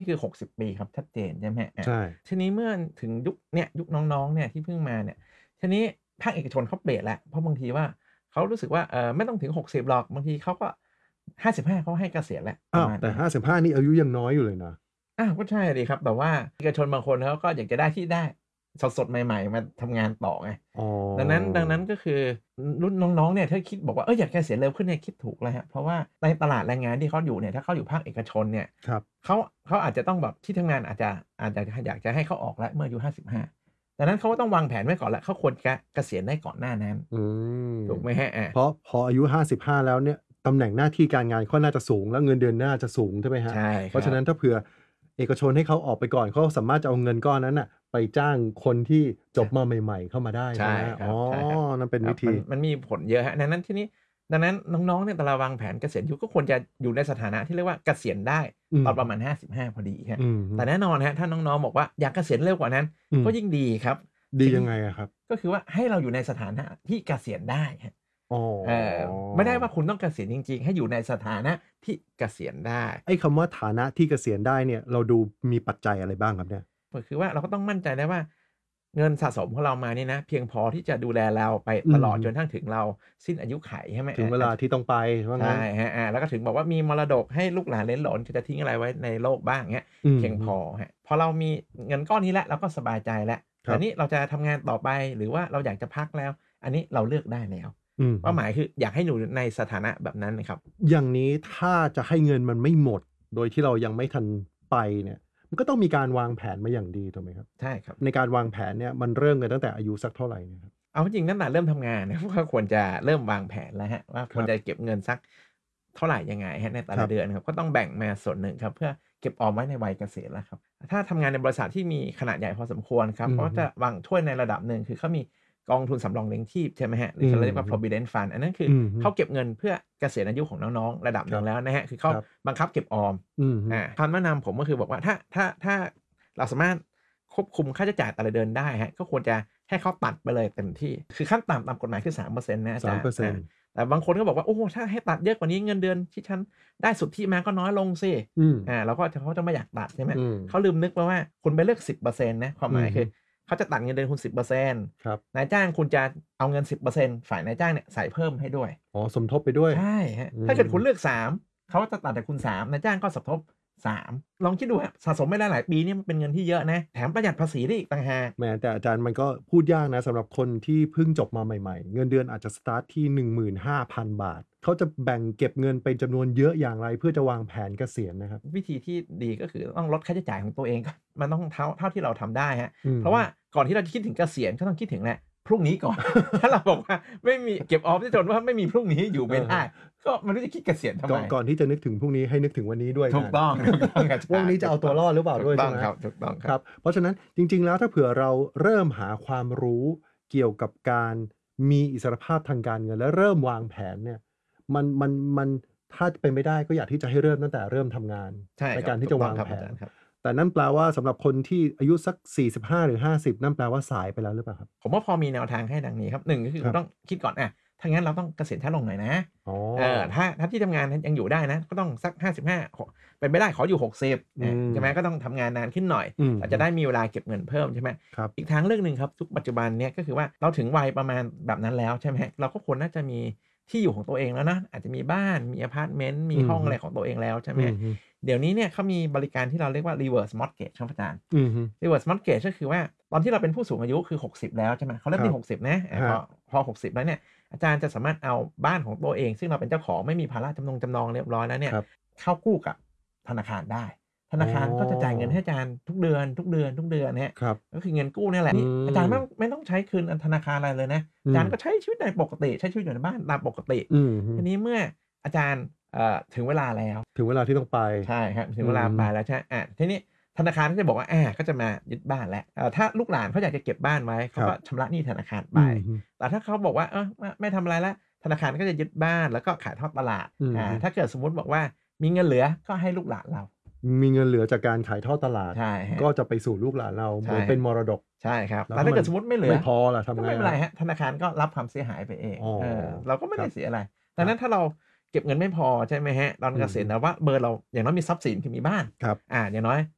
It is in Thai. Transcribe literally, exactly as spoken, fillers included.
นี่คือหกสิบปีครับชัดเจนใช่ไหมอาใช่ทีนี้เมื่อถึงยุคเนี่ยยุคน้องๆเนี่ยที่เพิ่งมาเนี่ยทีนี้ภาคเอกชนเขาเปลี่ยนแล้วเพราะบางทีว่าเขารู้สึกว่าเอ่อไม่ต้องถึงหกสิบหรอกบางทีเขาก็ห้าสิบห้าเขาให้เกษียณแล้วปอ้าวแต่ระมาณเนี้ยห้าสิบห้านี่อายุยังน้อยอยู่เลยนะอ้าวก็ใช่สิครับแต่ว่าเอกชนบางคนเขาก็อยากจะได้ที่ได้สดๆใหม่ๆมาทำงานต่อไงอ๋อดังนั้นดังนั้นก็คืออือรุ่นน้องๆเนี่ยถ้าคิดบอกว่าเฮ้ยอยากเกษียณเร็วขึ้นเนี่ยคิดถูกแล้วครับเพราะว่าในตลาดแรงงานที่เขาอยู่เนี่ยถ้าเขาอยู่ภาคเอกชนเนี่ยครับเขาเขาอาจจะต้องแบบที่ทำงานอาจจะอาจจะอยากจะให้เขาออกแล้วเมื่ออายุห้าสิบห้าดังนั้นเขาก็ต้องวางแผนไว้ก่อนแล้วเขาควรจะเกษียณได้ก่อนหน้านั้นอืมถูกไหมครับอาเพราะพออายุห้าสิบห้าแล้วเนี่ยตำแหน่งหน้าที่การงานก็น่าจะสูงแล้วเงินเดือนน่าจะสูงใช่ไหมครับใช่เพราะฉะครับนั้นถ้าเผื่อเอกชนให้เขาออกไปก่อนเขาสามารถจะเอาเงินก้อนนั้นน่ะไปจ้างคนที่จบใช่มาใหม่ๆเข้ามาได้ใช่ใช่ไหมครับอ๋อใช่ครับนั่นเป็นครับมัวิธีนมันมีผลเยอะครับดังนั้นทีนี้ดังนั้นน้องๆเนี่ยตารางวางแผนเกษียณอายุก็ควรจะอยู่ในสถานะที่เรียกว่าเกษียณได้อืมตอนประมาณห้าสิบห้าพอดีครับอือฮึแต่แน่นอนครับถ้าน้องๆบอกว่าอยากเกษียณเร็วกว่านั้นอืมก็ยิ่งดีครับดีสิ่งที่ยังไงอะครับก็คือว่าให้เราอยู่ในสถานะที่เกษียณได้ครับอ๋อเอ่อไม่ได้ว่าคุณต้องเกษียณจริงๆให้อยู่ในสถานะที่เกษียณได้ไอ้คำว่าฐานะที่เกษียณได้เนี่ยเราดูมีปัจจัยอะไรบ้างครับเนี่ยก็คือว่าเราก็ต้องมั่นใจได้ว่าเงินสะสมของเรามานี่นะเพียงพอที่จะดูแลเราไปอือฮึตลอดจนกระทั่งถึงเราสิ้นอายุขัยใช่ไหมถึงเวลาอาอาจที่ต้องไปว่างั้ใช่นครับอาแล้วก็ถึงบอกว่ามีมรดกให้ลูกหลานเหลนโหลนจะทิ้งอะไรไว้ในโลกบ้างเงี้ยอือฮึเพียงพอครับพอเรามีเงินก้อนนี้แล้วเราก็สบายใจแล้วครับแต่นี่เราจะทำงานต่อไปหรือว่าเราอยากจะพักแล้วอันนี้เราเลือกได้แล้วอือฮึเป้าหมายคืออยากให้อยู่ในสถานะแบบนั้นน่ะครับอย่างนี้ถ้าจะให้เงินมันไม่หมดโดยที่เรายังไม่ทันไปเนี่ยมันก็ต้องมีการวางแผนมาอย่างดีถูกไหมครับใช่ครับในการวางแผนเนี่ยมันเริ่มกันตั้งแต่อายุสักเท่าไรเนี่ยครับเอาจริงๆตั้งแต่เริ่มทำงานเนี่ยก็ควรจะเริ่มวางแผนแล้วครับว่าควรจะครับเก็บเงินสักเท่าไรยังไงครับในแต่ครับละเดือนครับก็ต้องแบ่งมาส่วนหนึ่งครับเพื่อเก็บออมไว้ในวัยเกษียณแล้วครับถ้าทำงานในบริษัทที่มีขนาดใหญ่พอสมควรครับอือฮึเขาก็จะวางช่วยในระดับหนึ่งคือเขามีกองทุนสำรองเลี้ยงชีพใช่ไหมครับหรืออือเขาเรียกว่าฮึ provident fund อันนั้นคืออือฮึเขาเก็บเงินเพื่อเกษียณอายุของน้องๆระดับหนึ่งครับแล้วนะครับคือเขาครับบังคับเก็บออมอือฮึอาคำแนะนำผมก็คือบอกว่าถ้าถ้าถ้าเราสามารถ ควบคุมค่าใช้จ่ายแต่ละเดือนได้ครับก็ควรจะให้เขาตัดไปเลยเต็มที่คือขั้นต่ำตามกฎหมายคือสามเปอร์เซ็นต์นะอาจารย์อาสามเปอร์เซ็นต์ต์แต่บางคนก็บอกว่าโอ้ถ้าให้ตัดเยอะกว่านี้เงินเดือนที่ฉันได้สุทธิมาก็น้อยลงสิอืมอาเราก็จะเขาจะไม่อยากตัดใช่ไหมอืมเขาลืมนึกไปว่าคุณไปเลือกสิบเปอร์เซ็นต์นะความหอือฮึมายคือเขาจะตัดเงินเดือนคุณสิบเปอร์เซ็นต์ครับนายจ้างคุณจะเอาเงินสิบเปอร์เซ็นต์ฝ่ายนายจ้างเนี่ยใส่เพิ่มให้ด้วยอ๋อสมทบไปด้วยใช่ครับอืถ้าเกิดมคุณเลือกสามเขาก็จะตัดจากคุณสามนายจ้างก็สมทบสามลองคิดดูครับสะสมไปหลายๆปีนี่มันเป็นเงินที่เยอะนะแถมประหยัดภาษีได้อีกต่างหากแหมแต่อาจารย์มันก็พูดยากนะสำหรับคนที่เพิ่งจบมาใหม่ๆเงินเดือนอาจจะสตาร์ตที่หนึ่งหมื่นห้าพันบาทเขาจะแบ่งเก็บเงินเป็นจำนวนเยอะอย่างไรเพื่อจะวางแผนเกษียณนะครับวิธีที่ดีก็คือต้องลดค่าใช้จ่ายของตัวเองก่อนมันต้องเท่าเท่าที่เราทำได้ครับอืมเพราะว่าก่อนที่เราจะคิดถึงเกษียณก็ต้องคิดถึงแหละพรุ่งนี้ก่อนถ้าเราบอกว่าไม่มีเก็บออมที่จนว่าไม่มีพรุ่งนี้อยู่ไม่ได้อะฮะก็ไม่รู้จะคิดเกษียณทำไมก่อนก่อนที่จะนึกถึงพรุ่งนี้ให้นึกถึงวันนี้ด้วยกันถูกต้องถูกต้องอาจาว่าวันรย์นี้จะเอาตัวรอดหรือเปล่าถูกด้วยใช่ไหมต้องครับถูกต้องครับครับเพราะฉะนั้นจริงๆแล้วถ้าเผื่อเราเริ่มหาความรู้เกี่ยวกับการมีอิสรภาพทางการเงินและเริ่มวางแผนเนี่ยมันมันมันถ้าเป็นไม่ได้ก็อยากที่จะให้เริ่มตั้งแต่เริ่มทำงานใช่ในครับการที่จะถูกต้องครับวางแผนอาจารย์ครับแต่นั่นแปลว่าสำหรับคนที่อายุสักสี่สิบห้าหรือห้าสิบนั่นแปลว่าสายไปแล้วหรือเปล่าครับผมว่าพอมีแนวทางให้ดังนี้ครับหนึ่งก็คือครับคุณต้องคิดก่อนอะถ้างั้นเราต้องเกษียณช้าลงหน่อยนะอ๋อเออถ้าถ้าที่ทำงานนั้นยังอยู่ได้นะก็ต้องสักห้าสิบห้าขอเป็นไปได้ขออยู่หกสิบอือามใช่ไหมก็ต้องทำงานนานขึ้นหน่อยอืมเราจะได้มีเวลาเก็บเงินเพิ่มใช่ไหมครับอีกทางเลือกหนึ่งครับทุกปัจจุบันเนี้ยก็คือว่าเราถึงวัยประมาณแบบนั้นแล้วใช่ไหมครับเราก็ควรน่าจะมีที่อยู่ของตัวเองแล้วนะอาจจะมีบ้านมีอะพาร์ตเมนต์มีอือฮึห้องอะไรของตัวเองแล้วใช่ไหมอือฮึเดี๋ยวนี้เนี่ยเขามีบริการที่เราเรียกว่า reverse mortgage ครับอาจารย์อือฮึ reverse mortgage ก็คือว่าตอนที่เราเป็นผู้สูงอายุคือหกสิบแล้วใช่ไหมเขาเริ่มที่ครับหกสิบนะอาพอครับพอหกสิบแล้วเนี่ยอาจารย์จะสามารถเอาบ้านของตัวเองซึ่งเราเป็นเจ้าของไม่มีภาระจำนงจำนองเรียบร้อยแล้วเนี่ยครับเข้ากู้กับธนาคารได้ธอ๋นาคารก็จะจ่ายอเงินให้อาจารย์ทุกเดือนทุกเดือนทุกเดือนเนี่ยครับก็คือเงินกู้เนี่ยแหละอืนี่อาจารย์มไม่ต้องไม่ต้องใช้คืนธนาคารอะไรเลยนะอืมอาจารย์ก็ใช้ชีวิตในปกติใช้ชีวิตอยู่ในบ้านตามปกติอือฮึทีนี้เมื่ออาจารย์เอ่อถึงเวลาแล้วถึงเวลาที่ต้องไปใช่ครับถึอืงเวลามไปแล้วใช่อาทีนี้ธนาคารก็จะบอกว่าอาก็จะมายึดบ้านแล้วเอ่อถ้าลูกหลานเขาอยากจะเก็บบ้านไว้คเขารับก็ชำระหนี้ธนาคารไปอือฮึแต่ถ้าเขาบอกว่าเออไม่ไม่ทำอะไรแล้วธนาคารก็จะยึดบ้านแล้วก็ขายทอดตลาดอือฮึอ่าถ้าเกิดสมมุติบอกว่ามีเงินเหลือก็ให้ลูกหลานเรามีเงินเหลือจากการขายทอดตลาดใช่ครับก็จะไปสู่ลูกหลานเราเหมืใช่อนเป็นมรดกใช่ครับแล้วถ้ามันแต่ถ้าเกิดสมมุติไม่เหลือไม่พอล่ะก็ทำไงไม่เป็นไรครับครับธนาคารก็รับความเสียหายไปเองอ๋อเออเราก็ไม่ครับได้เสียอะไรดัครับงนั้นถ้าเราเก็บเงินไม่พอใช่ไหมครับตอนอือฮึเกษียณแต่ว่าเบอร์เราอย่างน้อยมีทรัพย์สินคือมีบ้านครับอาอย่างน้อย